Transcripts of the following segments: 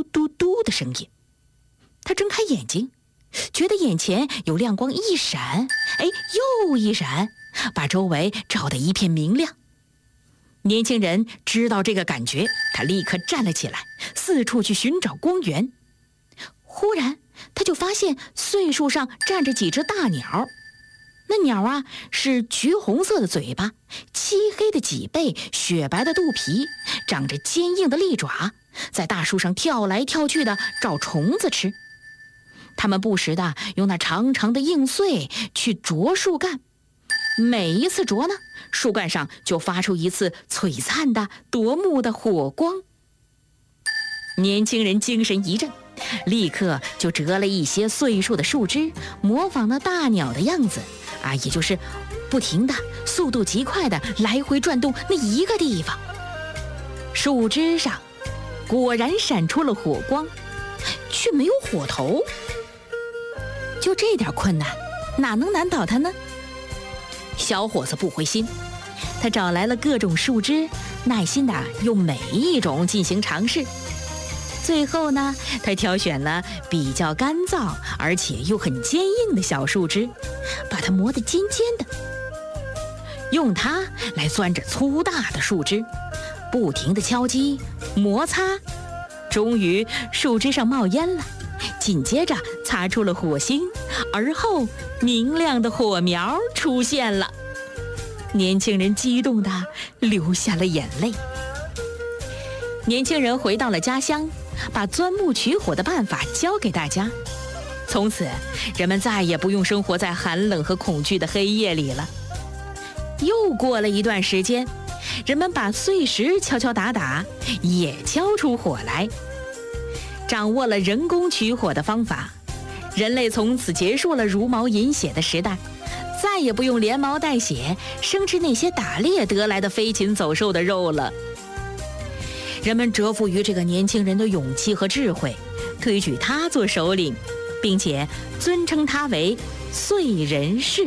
嘟嘟的声音。他睁开眼睛，觉得眼前有亮光一闪，又一闪，把周围照得一片明亮。年轻人知道这个感觉，他立刻站了起来，四处去寻找光源。忽然他就发现碎树上站着几只大鸟，那鸟啊是橘红色的嘴巴，漆黑的脊背，雪白的肚皮，长着坚硬的利爪，在大树上跳来跳去的找虫子吃。它们不时地用那长长的硬穗去啄树干，每一次啄呢，树干上就发出一次璀璨的夺目的火光。年轻人精神一振，立刻就折了一些碎树的树枝，模仿那大鸟的样子也就是不停的速度极快的来回转动那一个地方。树枝上果然闪出了火光，却没有火头。就这点困难，哪能难倒他呢？小伙子不灰心，他找来了各种树枝，耐心地用每一种进行尝试。最后呢，他挑选了比较干燥而且又很坚硬的小树枝，把它磨得尖尖的，用它来钻着粗大的树枝，不停地敲击摩擦，终于树枝上冒烟了，紧接着擦出了火星，而后明亮的火苗出现了。年轻人激动地流下了眼泪。年轻人回到了家乡，把钻木取火的办法教给大家。从此，人们再也不用生活在寒冷和恐惧的黑夜里了。又过了一段时间，人们把碎石敲敲打打，也敲出火来。掌握了人工取火的方法，人类从此结束了茹毛饮血的时代，再也不用连毛带血生吃那些打猎得来的飞禽走兽的肉了。人们折服于这个年轻人的勇气和智慧，推举他做首领，并且尊称他为燧人氏。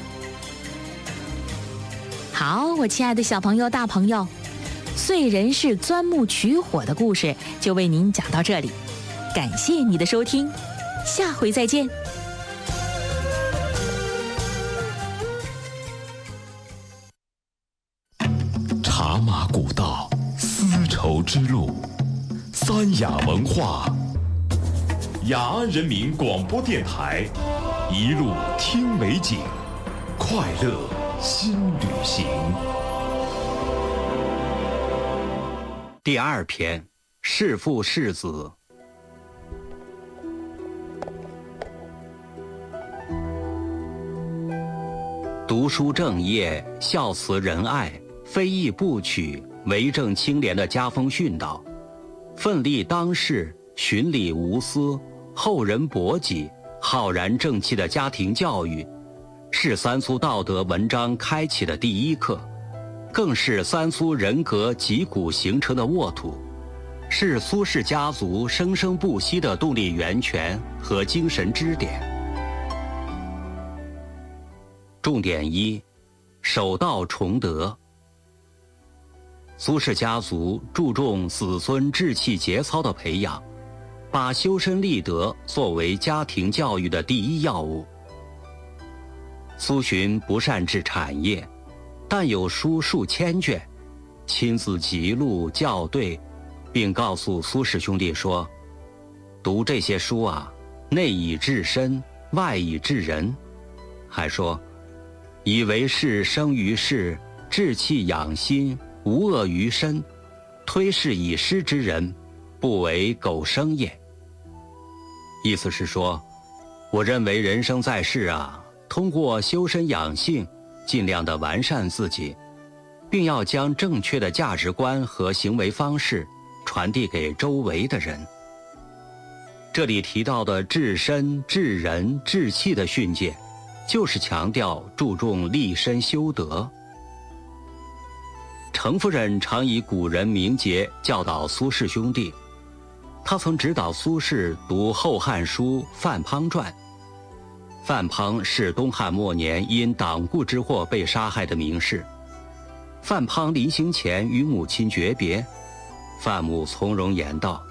好，我亲爱的小朋友大朋友，燧人氏钻木取火的故事就为您讲到这里，感谢你的收听，下回再见。 茶马古道，丝绸之路，三雅文化，雅安人民广播电台，一路听美景，快乐新旅行。 第二篇，弑父弑子。读书正业，孝慈仁爱，非义不取，为政清廉的家风训导，奋力当世，循礼无私，厚人薄己，浩然正气的家庭教育，是三苏道德文章开启的第一课，更是三苏人格脊骨形成的沃土，是苏氏家族生生不息的动力源泉和精神支点。重点一，守道崇德。苏氏家族注重子孙志气节操的培养，把修身立德作为家庭教育的第一要务。苏洵不善治产业，但有书数千卷，亲自辑录校对，并告诉苏氏兄弟说，读这些书啊，内以治身，外以治人。还说，以为是生于世，志气养心，无恶于身，推是以失之人，不为苟生也。意思是说，我认为人生在世啊，通过修身养性，尽量的完善自己，并要将正确的价值观和行为方式传递给周围的人。这里提到的治身、治人、治气的训诫，就是强调注重立身修德。程夫人常以古人名节教导苏氏兄弟，他曾指导苏轼读《后汉书·范滂传》。范滂是东汉末年因党锢之祸被杀害的名士。范滂临行前与母亲诀别，范母从容言道：